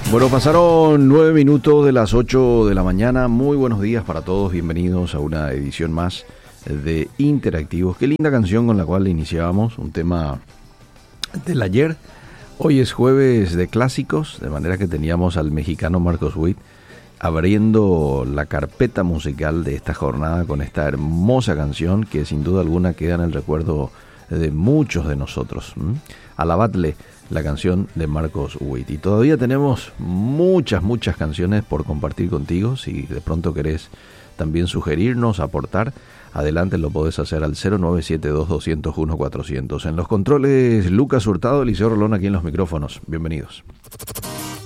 Bueno, pasaron 9 minutos de las 8 de la mañana. Muy buenos días para todos. Bienvenidos a una edición más de Interactivos. Qué linda canción con la cual iniciábamos, un tema del ayer. Hoy es jueves de clásicos, de manera que teníamos al mexicano Marcos Witt abriendo la carpeta musical de esta jornada con esta hermosa canción que sin duda alguna queda en el recuerdo de muchos de nosotros. Alabadle, la canción de Marcos Witt. Y todavía tenemos muchas canciones por compartir contigo. Si de pronto querés también sugerirnos, aportar, adelante, lo podés hacer al 0972-201-400. En los controles, Lucas Hurtado, Eliseo Rolón aquí en los micrófonos. Bienvenidos.